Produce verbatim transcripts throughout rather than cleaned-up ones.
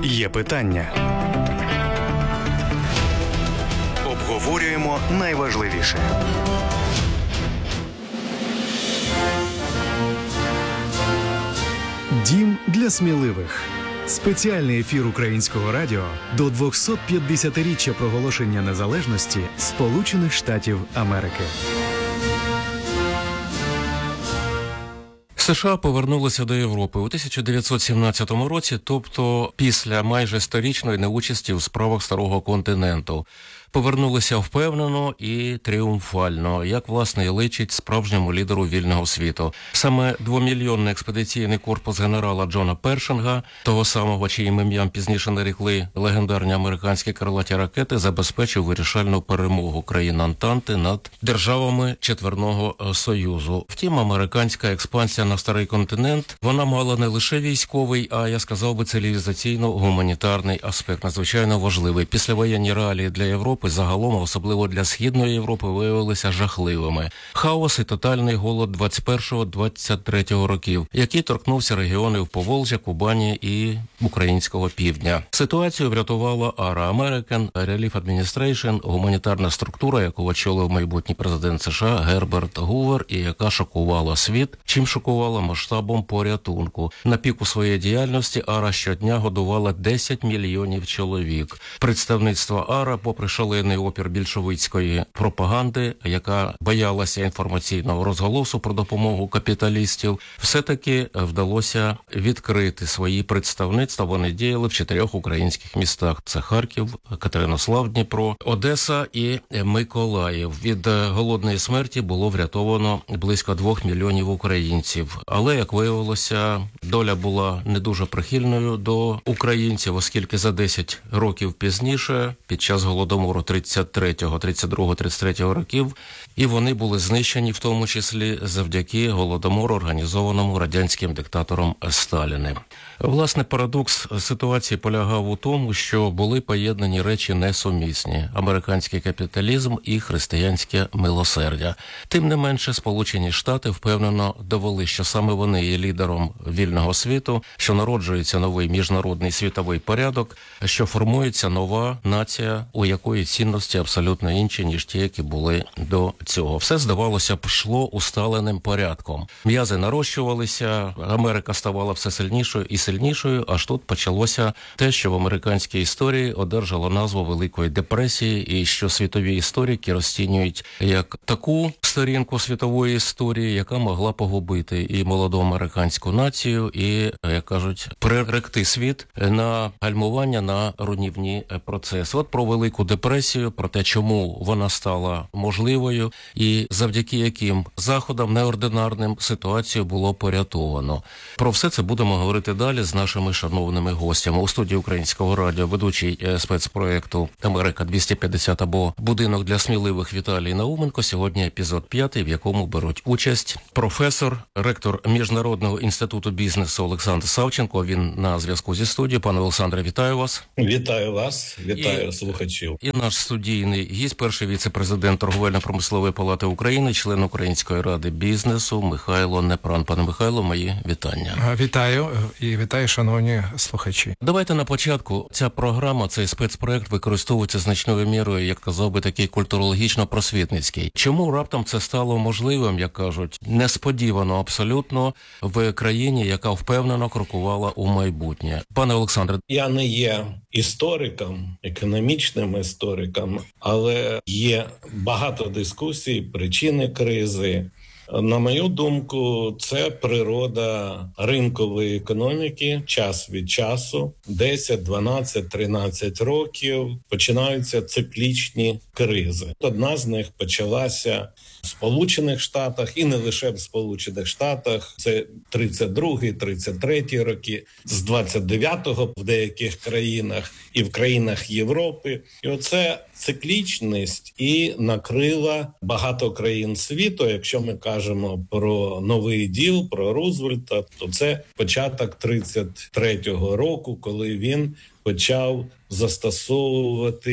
Є питання. Обговорюємо найважливіше. Дім для сміливих. Спеціальний ефір Українського радіо до двохсот-п'ятдесятиріччя проголошення незалежності Сполучених Штатів Америки. США повернулися до Європи у тисяча дев'ятсот сімнадцятому році, тобто після майже сторічної неучасті у справах Старого континенту. Повернулися впевнено і тріумфально, як, власне, і личить справжньому лідеру вільного світу. Саме двомільйонний експедиційний корпус генерала Джона Першинга, того самого, чиїм ім'ям пізніше нарекли легендарні американські крилаті ракети, забезпечив вирішальну перемогу країн Антанти над державами Четверного Союзу. Втім, американська експансія на Старий континент, вона мала не лише військовий, а, я сказав би, цивілізаційно-гуманітарний аспект, надзвичайно важливий. Післявоєнні реалії для Європи загалом, особливо для Східної Європи, виявилися жахливими. Хаос і тотальний голод двадцять першого - двадцять третього років, який торкнувся регіонів Поволжя, Кубані і українського півдня. Ситуацію врятувала АРА – American Relief Administration, гуманітарна структура, яку очолив майбутній президент США Герберт Гувер, і яка шокувала світ, чим шокувала масштабом порятунку. На піку своєї діяльності АРА щодня годувала десять мільйонів чоловік. Представництво АРА, попри шалений опір більшовицької пропаганди, яка боялася інформаційного розголосу про допомогу капіталістів, все-таки вдалося відкрити свої представництва. Вони діяли в чотирьох українських містах. Це Харків, Катеринослав, Дніпро, Одеса і Миколаїв. Від голодної смерті було врятовано близько двох мільйонів українців. Але, як виявилося, доля була не дуже прихильною до українців, оскільки за десять років пізніше, під час голодомору тридцять третього, тридцять другого, тридцять третього років, і вони були знищені, в тому числі завдяки голодомору, організованому радянським диктатором Сталіним. Власне, парадокс ситуації полягав у тому, що були поєднані речі несумісні – американський капіталізм і християнське милосердя. Тим не менше, Сполучені Штати впевнено довели, що саме вони є лідером вільного світу, що народжується новий міжнародний світовий порядок, що формується нова нація, у якої цінності абсолютно інші, ніж ті, які були до цього. Все, здавалося б, йшло усталеним порядком. М'язи нарощувалися, Америка ставала все сильнішою і сильнішою, аж тут почалося те, що в американській історії одержало назву Великої депресії, і що світові історики розцінюють як таку сторінку світової історії, яка могла погубити і молоду американську націю, і, як кажуть, приректи світ на гальмування, на руйнівні процеси. От про Велику депресію, про те, чому вона стала можливою і завдяки яким заходам неординарним ситуацію було порятовано. Про все це будемо говорити далі з нашими шановними гостями. У студії Українського радіо ведучий спецпроєкту «Америка двісті п'ятдесят» або «Будинок для сміливих» Віталій Науменко. Сьогодні епізод п'ятий, в якому беруть участь професор, ректор Міжнародного інституту бізнесу Олександр Савченко. Він на зв'язку зі студією. Пане Олександре, вітаю вас. Вітаю вас, вітаю і, слухачів. І наш студійний гість, перший віце-президент Торговельно-промислової палати України, член Української ради бізнесу Михайло Непран. Пане Михайло, мої вітання. Вітаю і вітаю, шановні слухачі. Давайте на початку. Ця програма, цей спецпроект використовується значною мірою, як казав би, такий культурологічно-просвітницький. Чому раптом це стало можливим, як кажуть, несподівано абсолютно в країні, яка впевнено крокувала у майбутнє? Пане Олександре. Я не є істориком, економічним істориком, але є багато дискусій, причини кризи. На мою думку, це природа ринкової економіки. Час від часу, десять, дванадцять, тринадцять років, починаються циклічні кризи. Одна з них почалася в Сполучених Штатах, і не лише в Сполучених Штатах. Це тридцять другий, тридцять третій роки, з двадцять дев'ятого в деяких країнах і в країнах Європи. І оце циклічність і накрила багато країн світу. Якщо ми кажемо про новий діл, про Рузвельта, то це початок тридцять третього року, коли він почав застосовувати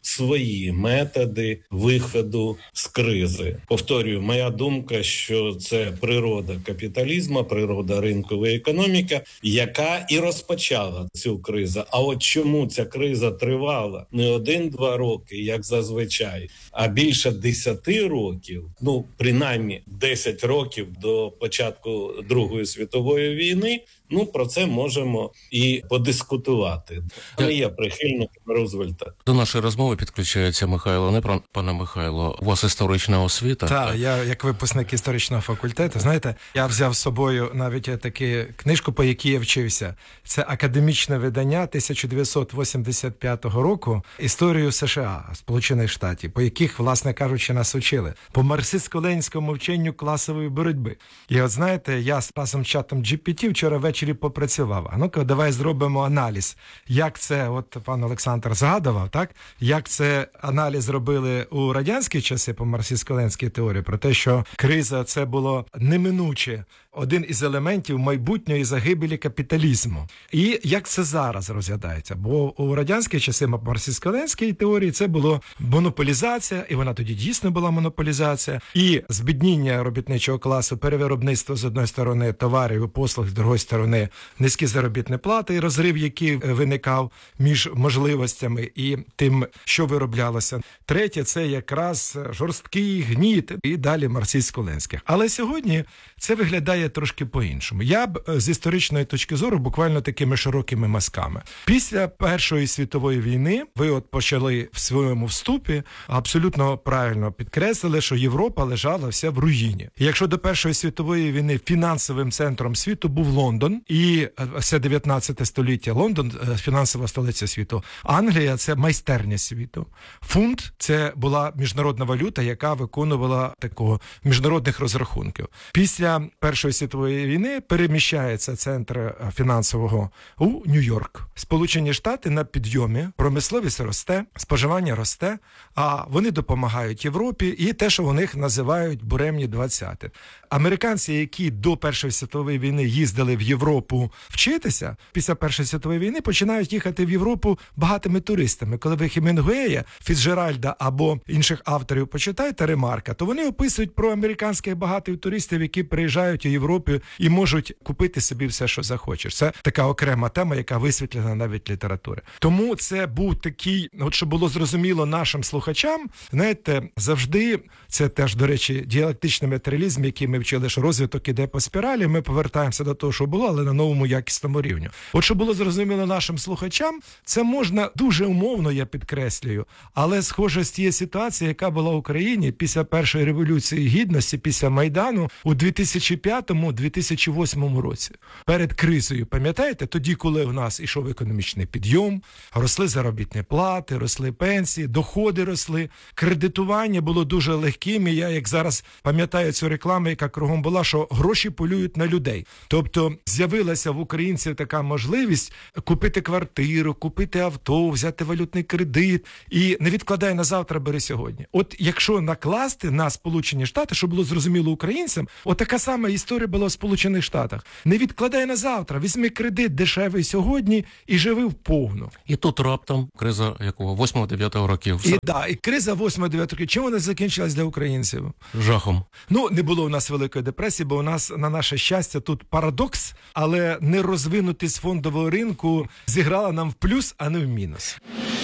свої методи виходу з кризи. Повторюю, моя думка, що це природа капіталізму, природа ринкової економіки, яка і розпочала цю кризу. А от чому ця криза тривала не один-два роки, як зазвичай, а більше десяти років, ну, принаймні десять років до початку Другої світової війни, ну, про це можемо і подискутувати. Не є прихильником Рузвельта. До нашої розмови підключається Михайло Непран. Пане Михайло, у вас історична освіта? Так, я як випускник історичного факультету, знаєте, я взяв з собою навіть таку книжку, по якій я вчився. Це академічне видання тисяча дев'ятсот вісімдесят п'ятого року «Історію США», Сполучених Штатів, по яких, власне кажучи, нас учили. По марксистсько-ленінському вченню класової боротьби. І от знаєте, я з разом з чатом джі пі ті вчора ввечері попрацював. А ну-ка, давай зробимо аналіз. Як це, от пан Олександр згадував, так? Як це аналіз робили у радянські часи по марксистсько-ленінській теорії, про те, що криза це було неминуче, один із елементів майбутньої загибелі капіталізму. І як це зараз розглядається? Бо у радянські часи марксистсько-ленінській теорії це було монополізація, і вона тоді дійсно була монополізація, і збідніння робітничого класу, перевиробництво з одної сторони товарів і послуг, з другої сторони низькі заробітні плати, і розрив, який виникав між можливостями і тим, що вироблялося. Третє – це якраз жорсткий гніт і далі марксистсько-ленінських. Але сьогодні це виглядає трошки по-іншому. Я б з історичної точки зору буквально такими широкими мазками. Після Першої світової війни ви от почали в своєму вступі абсолютно правильно підкреслили, що Європа лежала вся в руїні. І якщо до Першої світової війни фінансовим центром світу був Лондон, і все дев'ятнадцяте століття Лондон – фінансова столиця світу, Англія – це майстерня світу. Фунт – це була міжнародна валюта, яка виконувала такого міжнародних розрахунків. Після Першої світової війни переміщається центр фінансового у Нью-Йорк. Сполучені Штати на підйомі, промисловість росте, споживання росте, а вони допомагають Європі і те, що у них називають буремні двадцяти. Американці, які до Першої світової війни їздили в Європу вчитися, після Першої світової війни починають їхати в Європу багатими туристами. Коли ви Хемінгуея, Фіцджеральда або інших авторів почитаєте Ремарка, то вони описують про американських багатих туристів, які приїжджають у Європу і можуть купити собі все, що захочеш. Це така окрема тема, яка висвітлена навіть літератури. Тому це був такий, от щоб було зрозуміло нашим слухачам, знаєте, завжди, це теж, до речі, діалектичний матеріалізм, який ми вчили, що розвиток іде по спіралі, ми повертаємося до того, що було, але на новому якісному рівні. От щоб було зрозуміло нашим слухачам, це можна дуже умовно, я підкреслюю, але схоже з тієї ситуації, яка була в Україні після Першої революції гідності, після Майдану у дві тисячі п'ятому - дві тисячі восьмому році. Перед кризою, пам'ятаєте, тоді, коли в нас ішов економічний підйом, росли заробітні плати, росли пенсії, доходи росли, кредитування було дуже легким, і я, як зараз пам'ятаю цю рекламу, яка кругом була, що гроші полюють на людей. Тобто з'явилася в українців така можливість купити квартиру, купити авто, взяти валютний кредит і не відкладай на завтра, бери сьогодні. От якщо накласти на Сполучені Штати, щоб було зрозуміло українцям, от така сама історія була в Сполучених Штатах. Не відкладай на завтра, візьми кредит дешевий сьогодні і живи вповну. І тут раптом криза якого? восьмого-дев'ятого років. І, да, і криза восьмого-дев'ятого років. Чим вона закінчилась для українців? Жахом. Ну, не було у нас Великої депресії, бо у нас, на наше щастя, тут парадокс, але нерозвинутість фондового ринку зіграла нам в плюс, а не в мінус.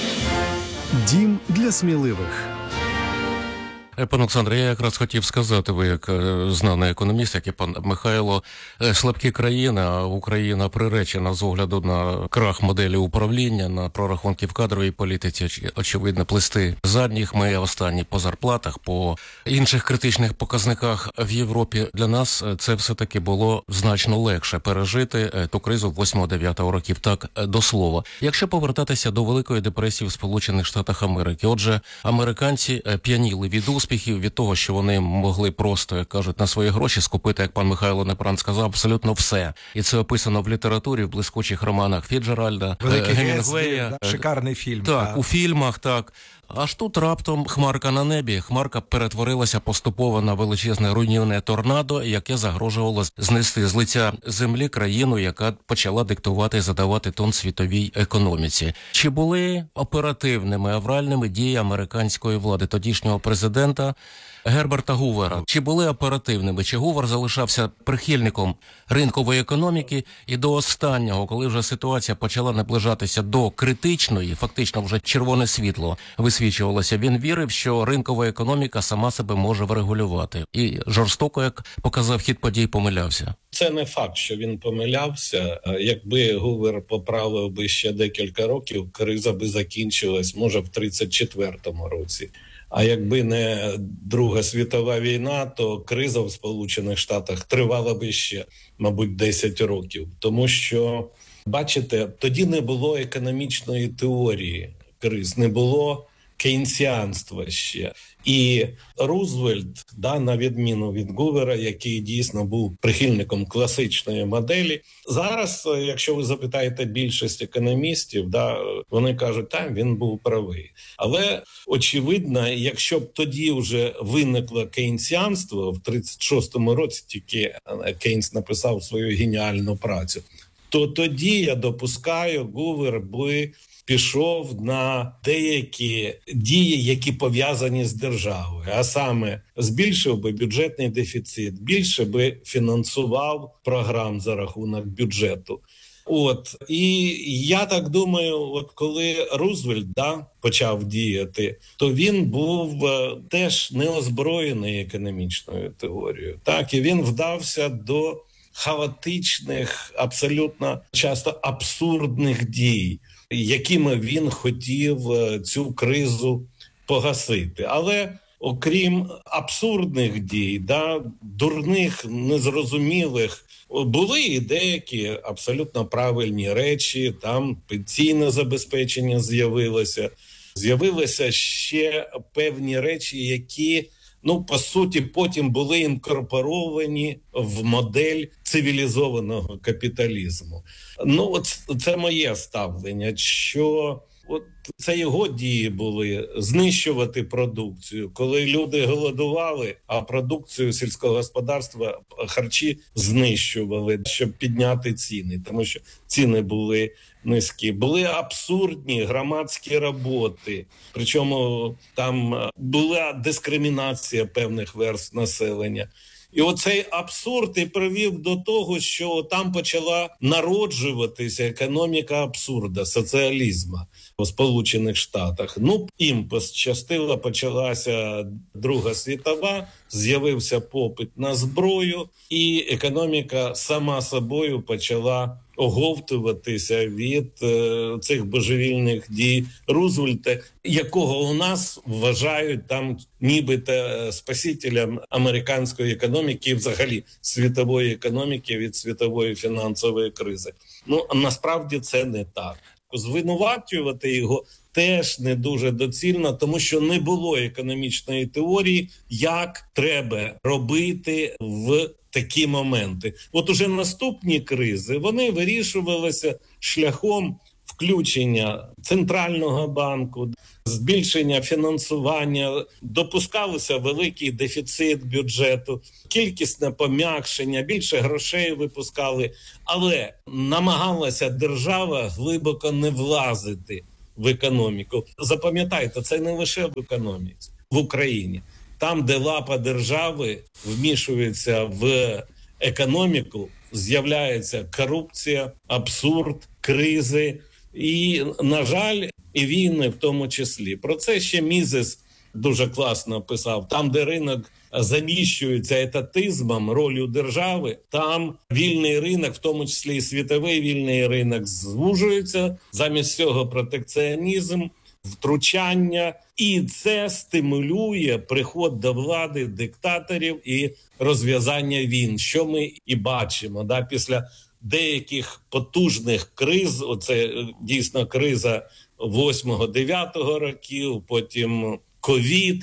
Дім для сміливих. Пане Олександре, я якраз хотів сказати, ви як знаний економіст, як і пан Михайло, слабкі країни, а Україна приречена з огляду на крах моделі управління, на прорахунки в кадровій політиці, очевидно, плести задніх. Ми останні по зарплатах, по інших критичних показниках в Європі. Для нас це все-таки було значно легше пережити ту кризу восьмого-дев'ятого років. Так, до слова. Якщо повертатися до Великої депресії в Сполучених Штатах Америки, отже, американці п'яніли від успіхів, від того, що вони могли просто, як кажуть, на свої гроші скупити, як пан Михайло Непран сказав, абсолютно все. І це описано в літературі, в блискучих романах Фіцджеральда, Великий Гемінгуея. Гетсбі, да, шикарний фільм. Так, так, у фільмах, так. Аж тут раптом хмарка на небі. Хмарка перетворилася поступово на величезне руйнівне торнадо, яке загрожувало знести з лиця землі країну, яка почала диктувати і задавати тон світовій економіці. Чи були оперативними, авральними дії американської влади, тодішнього президента Герберта Гувера? Чи були оперативними? Чи Гувер залишався прихильником ринкової економіки і до останнього, коли вже ситуація почала наближатися до критичної, фактично вже червоне світло висвічувалося, він вірив, що ринкова економіка сама себе може врегулювати. І жорстоко, як показав хід подій, помилявся. Це не факт, що він помилявся. Якби Гувер поправив би ще декілька років, криза би закінчилась, може, в тридцять четвертому році. А якби не Друга світова війна, то криза в Сполучених Штатах тривала би ще, мабуть, десять років. Тому що, бачите, тоді не було економічної теорії криз, не було кейнсіанства ще. І Рузвельт, да, на відміну від Гувера, який дійсно був прихильником класичної моделі, зараз, якщо ви запитаєте більшість економістів, да, вони кажуть, так, він був правий. Але, очевидно, якщо б тоді вже виникло кейнсіанство, в тридцять шостому році тільки Кейнс написав свою геніальну працю, то тоді, я допускаю, Гувер би пішов на деякі дії, які пов'язані з державою, а саме збільшив би бюджетний дефіцит, більше би фінансував програм за рахунок бюджету. От, і я так думаю, от коли Рузвельт, да, почав діяти, то він був теж неозброєний економічною теорією. Так, і він вдався до хаотичних, абсолютно часто абсурдних дій, якими він хотів цю кризу погасити. Але окрім абсурдних дій, да, дурних, незрозумілих, були і деякі абсолютно правильні речі. Там пенсійне забезпечення з'явилося. З'явилися ще певні речі, які, ну, по суті, потім були інкорпоровані в модель цивілізованого капіталізму. Ну, от це моє ставлення, що от це його дії були знищувати продукцію. Коли люди голодували, а продукцію сільського господарства, харчі знищували, щоб підняти ціни, тому що ціни були низькі. Були абсурдні громадські роботи, причому там була дискримінація певних верств населення. І оцей абсурд і привів до того, що там почала народжуватися економіка абсурда, соціалізму у Сполучених Штатах. Ну, їм пощастило, почалася Друга світова, з'явився попит на зброю, і економіка сама собою почала оговтуватися від е, цих божевільних дій Рузвельта, якого у нас вважають там нібито спасителем американської економіки і взагалі світової економіки від світової фінансової кризи. Ну, насправді це не так. Звинувачувати його теж не дуже доцільно, тому що не було економічної теорії, як треба робити в такі моменти. От уже наступні кризи, вони вирішувалися шляхом включення Центрального банку, збільшення фінансування, допускалося великий дефіцит бюджету, кількісне пом'якшення, більше грошей випускали, але намагалася держава глибоко не влазити в економіку. Запам'ятайте, це не лише в економіці, в Україні. Там, де лапа держави вмішується в економіку, з'являється корупція, абсурд, кризи і, на жаль, і війни в тому числі. Про це ще Мізес дуже класно писав. Там, де ринок заміщується етатизмом, ролью держави, там вільний ринок, в тому числі і світовий вільний ринок, звужується. Замість цього протекціонізм, втручання, і це стимулює приход до влади диктаторів і розв'язання війн, що ми і бачимо. Да? Після деяких потужних криз, оце дійсно криза восьмого-дев'ятого років, потім ковід,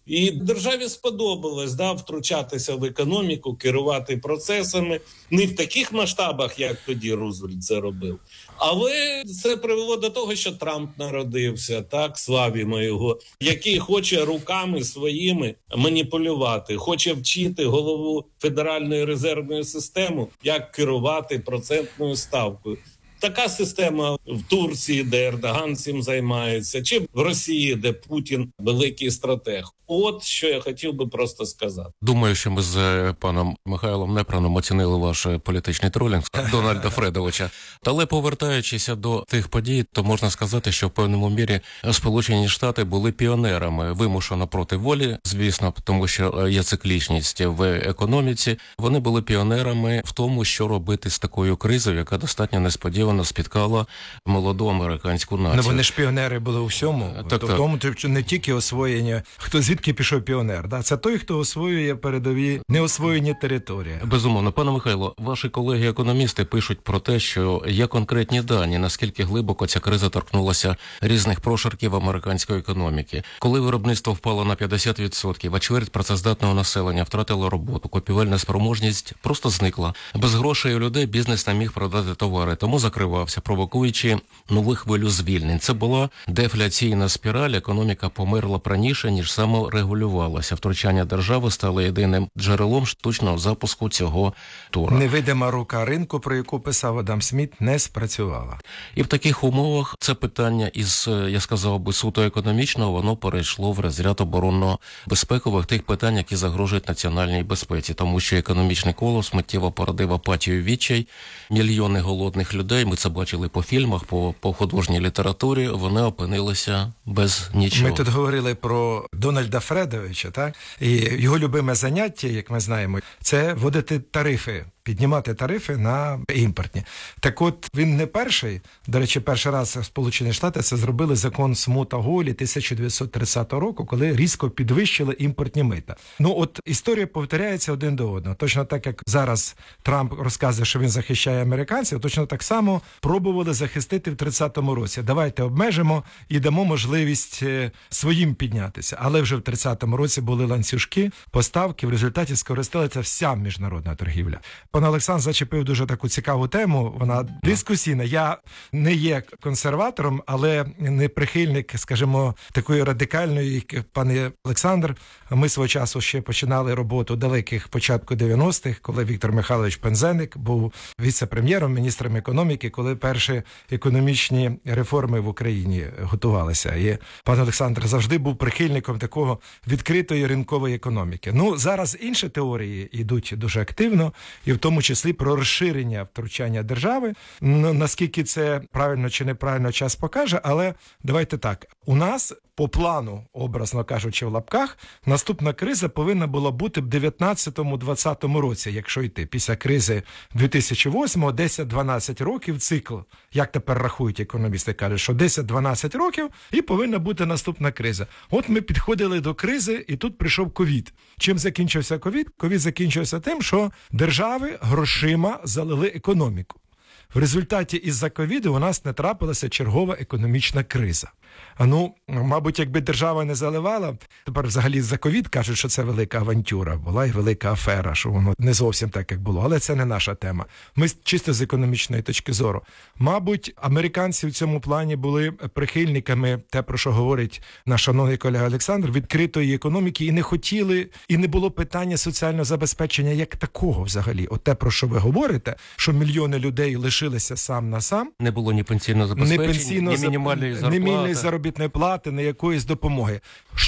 І державі сподобалось да, втручатися в економіку, керувати процесами. Не в таких масштабах, як тоді Рузвельт це робив. Але це привело до того, що Трамп народився, так, славімо його, який хоче руками своїми маніпулювати, хоче вчити голову Федеральної резервної системи, як керувати процентною ставкою. Така система в Турції, де Ердоган цим займається, чи в Росії, де Путін великий стратег. От що я хотів би просто сказати. Думаю, що ми з е, паном Михайлом Непроном оцінили ваш е, політичний тролінг Дональда Фредовича. Але повертаючися до тих подій, то можна сказати, що в певному мірі Сполучені Штати були піонерами, вимушено проти волі, звісно, тому що є циклічність в економіці. Вони були піонерами в тому, що робити з такою кризою, яка достатньо несподівано спіткала молоду американську націю. Ну, вони ж піонери були у всьому. Так, в так. тому, що не тільки освоєння, хто звідки пішов піонер. Да? Це той, хто освоює передові неосвоєні території. Безумовно. Пане Михайло, ваші колеги-економісти пишуть про те, що є конкретні дані, наскільки глибоко ця криза торкнулася різних прошарків американської економіки. Коли виробництво впало на п'ятдесят відсотків, а чверть працездатного населення втратило роботу, купівельна спроможність просто зникла. Без грошей у людей бізнес не міг продати товари, тому закривався, провокуючи нову хвилю звільнень. Це була дефляційна спіраль, економіка померла б раніше, ніж саморегулювалася. Втручання держави стало єдиним джерелом штучного запуску цього тура. Невидима рука ринку, про яку писав Адам Сміт, не спрацювала. І в таких умовах це питання із, я сказав би, суто економічного, воно перейшло в розряд оборонно-безпекових тих питань, які загрожують національній безпеці, тому що економічний колос миттєво породив апатію, відчай, мільйони голодних людей, ми це бачили по фільмах, по, по художній літературі, вони опинилися без нічого. Ми тут говорили про Дональда Фредовича, так? І його любиме заняття, як ми знаємо, це вводити тарифи, піднімати тарифи на імпортні. Так от, він не перший, до речі, перший раз Сполучені Штати це зробили закон Смута-Голі тисяча дев'ятсот тридцятого року, коли різко підвищили імпортні мита. Ну от історія повторяється один до одного. Точно так, як зараз Трамп розказує, що він захищає американців, точно так само пробували захистити в тридцятому році. Давайте обмежимо і дамо можливість своїм піднятися. Але вже в тридцятому році були ланцюжки, поставки, в результаті скористалася вся міжнародна торгівля. Пан Олександр зачепив дуже таку цікаву тему, вона дискусійна. Я не є консерватором, але не прихильник, скажімо, такої радикальної, як пан Олександр. Ми свого часу ще починали роботу далеких початку дев'яностих, коли Віктор Михайлович Пинзеник був віце-прем'єром, міністром економіки, коли перші економічні реформи в Україні готувалися. І пан Олександр завжди був прихильником такого відкритої ринкової економіки. Ну, зараз інші теорії йдуть дуже активно, і в тому числі про розширення втручання держави. Ну, наскільки це правильно чи неправильно, час покаже, але давайте так. У нас по плану, образно кажучи в лапках, наступна криза повинна була бути в дев'ятнадцятому-двадцятому році, якщо йти. Після кризи дві тисячі восьмого десять-дванадцять років цикл. Як тепер рахують економісти, кажуть, що десять-дванадцять років і повинна бути наступна криза. От ми підходили до кризи, і тут прийшов ковід. Чим закінчився ковід? Ковід закінчився тим, що держави грошима залили економіку. В результаті із-за ковіду у нас не трапилася чергова економічна криза. А ну, мабуть, якби держава не заливала, тепер взагалі за ковід кажуть, що це велика авантюра була і велика афера, що воно не зовсім так, як було. Але це не наша тема. Ми чисто з економічної точки зору. Мабуть, американці в цьому плані були прихильниками, те, про що говорить наш шановний колега Олександр, відкритої економіки і не хотіли, і не було питання соціального забезпечення як такого взагалі. От те, про що ви говорите, що мільйони людей лишилися сам на сам. Не було ні пенсійного забезпечення, ні, пенсійного, ні мінімальної зарплати. Ні мінімальної заробітної плати, ні якоїсь допомоги.